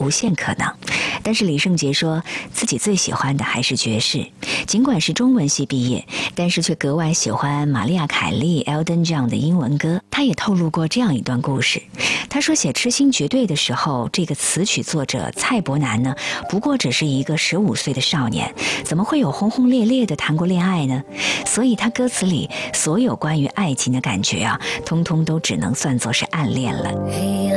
无限可能。但是李圣杰说自己最喜欢的还是爵士，尽管是中文系毕业，但是却格外喜欢玛丽亚·凯莉、Elton John 的英文歌。他也透露过这样一段故事，他说写《痴心绝对》的时候，这个词曲作者蔡伯南呢，不过只是一个15岁的少年，怎么会有轰轰烈烈的谈过恋爱呢？所以他歌词里所有关于爱情的感觉啊，通通都只能算作是暗恋了。